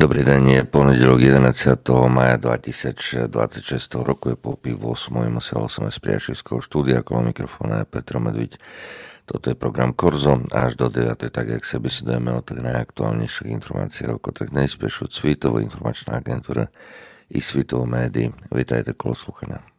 Dobrý deň, je ponedelok 11. maja 2026 roku, je po 8. Musel som aj z priateľského štúdia, okolo mikrofóna je Petro Medviť. Toto je program Korzo, až do 9. tak jak sa besedujeme o tak najaktuálnejších informáciách, ako tak najspiešu Svetovú informačná agentúra i Svetovú médií. Vítajte kolo sluchania.